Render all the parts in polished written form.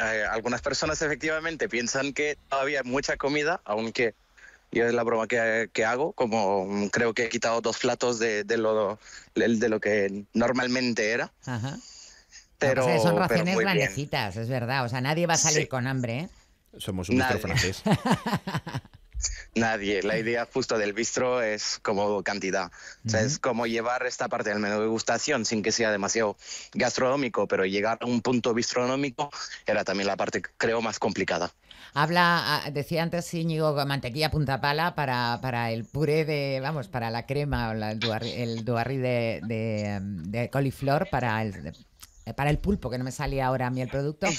algunas personas efectivamente piensan que todavía hay mucha comida, aunque yo es la broma que hago, como creo que he quitado 2 platos de lo que normalmente era, Ajá. Lo que pasa es que son pero raciones muy bien. grandecitas, es verdad. O sea, nadie va a salir Sí, con hambre, ¿eh? Somos un bistro nadie, francés. nadie. La idea justo del bistro es como cantidad. O sea, Ujú. es como llevar esta parte del menú de degustación sin que sea demasiado gastronómico, pero llegar a un punto bistronómico era también la parte, creo, más complicada. Decía antes Íñigo, mantequilla punta pala para el puré de, vamos, para la crema o el duarrí de coliflor, para el pulpo, que no me salía ahora a mí el producto.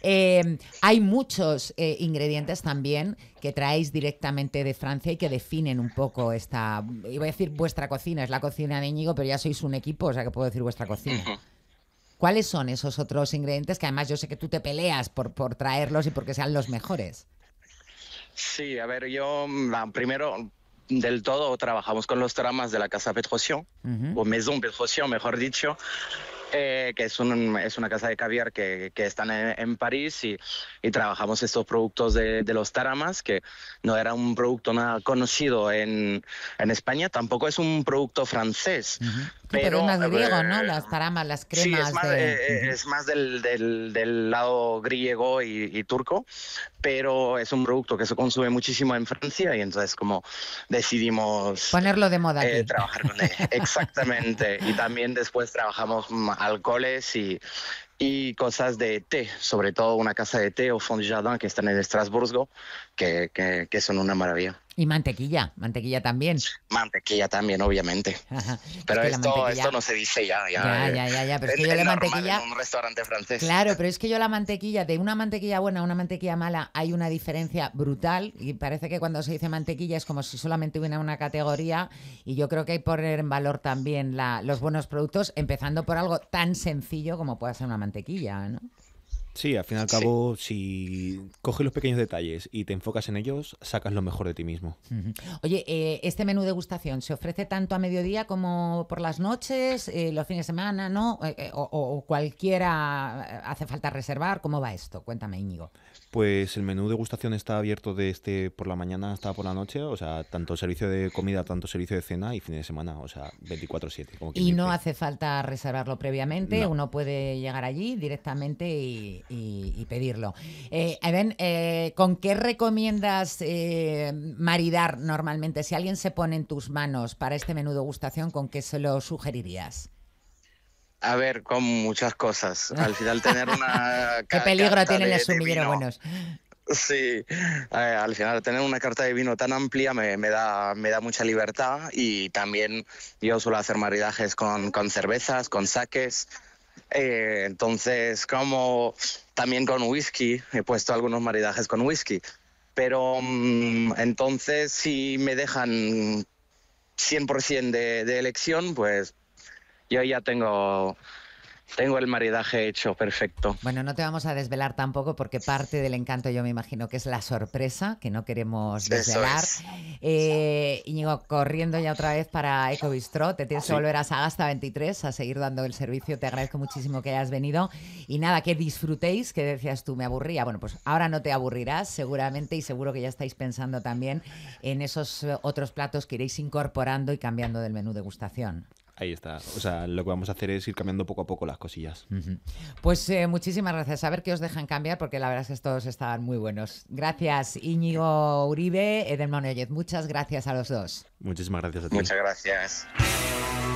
Hay muchos ingredientes también que traéis directamente de Francia y que definen un poco esta, iba a decir vuestra cocina, es la cocina de Íñigo, pero ya sois un equipo, o sea que puedo decir vuestra cocina. ¿Cuáles son esos otros ingredientes que además yo sé que tú te peleas por traerlos y porque sean los mejores? Sí, a ver, yo primero del todo trabajamos con los tramas de la Casa Petrosian, Ujú. o Maison Petrosian, mejor dicho, que es una casa de caviar que están en París y trabajamos estos productos de los taramas, que no era un producto nada conocido en España, tampoco es un producto francés, Ujú. Sí, porque es pero más griego, ¿no? Las taramas, las sí, cremas de... Ujú. es más del lado griego y turco, pero es un producto que se consume muchísimo en Francia y entonces como decidimos Ponerlo de moda aquí. trabajar con él. Exactamente. Y también después trabajamos alcoholes y cosas de té, sobre todo una casa de té o Fond du Jardin que están en Estrasburgo, que son una maravilla. Y mantequilla también. Mantequilla también, obviamente. Es Pero que la esto mantequilla... no se dice Ya, pero es que yo es la normal en mantequilla... un restaurante francés. Claro, pero es que yo la mantequilla, de una mantequilla buena a una mantequilla mala, hay una diferencia brutal y parece que cuando se dice mantequilla es como si solamente hubiera una categoría y yo creo que hay que poner en valor también los buenos productos, empezando por algo tan sencillo como puede ser una mantequilla, ¿no? Sí, al fin y al Sí. cabo, si coges los pequeños detalles y te enfocas en ellos, sacas lo mejor de ti mismo. Ujú. Oye, este menú degustación, ¿se ofrece tanto a mediodía como por las noches, los fines de semana, no? O cualquiera hace falta reservar? ¿Cómo va esto? Cuéntame, Íñigo. Pues el menú degustación está abierto por la mañana hasta por la noche, o sea, tanto servicio de comida, tanto servicio de cena y fin de semana, o sea, 24/7, como quien Y no dice. hace falta reservarlo previamente, No. uno puede llegar allí directamente y pedirlo. Eben, ¿con qué recomiendas maridar normalmente? Si alguien se pone en tus manos para este menú degustación, ¿con qué se lo sugerirías? A ver, con muchas cosas. Al final tener una ¿Qué peligro carta tienen los de sumilleros vino. buenos? Sí, al final tener una carta de vino tan amplia me da mucha libertad y también yo suelo hacer maridajes con cervezas, con saques, entonces como también con whisky, he puesto algunos maridajes con whisky, pero entonces si me dejan 100% de elección, pues yo ya tengo el maridaje hecho perfecto. Bueno, no te vamos a desvelar tampoco porque parte del encanto yo me imagino que es la sorpresa, que no queremos Eso desvelar. es. Íñigo, corriendo ya otra vez para Ecobistro, te tienes que Sí, volver a Sagasta 23 a seguir dando el servicio. Te agradezco muchísimo que hayas venido. Y nada, que disfrutéis, que decías tú, me aburría. Bueno, pues ahora no te aburrirás seguramente y seguro que ya estáis pensando también en esos otros platos que iréis incorporando y cambiando del menú degustación. ahí está. O sea, lo que vamos a hacer es ir cambiando poco a poco las cosillas. Ujú. Pues muchísimas gracias. A ver qué os dejan cambiar porque la verdad es que estos estaban muy buenos. Gracias Íñigo Uribe, Eden Monellez. Muchas gracias a los dos. Muchísimas gracias a ti. Muchas gracias.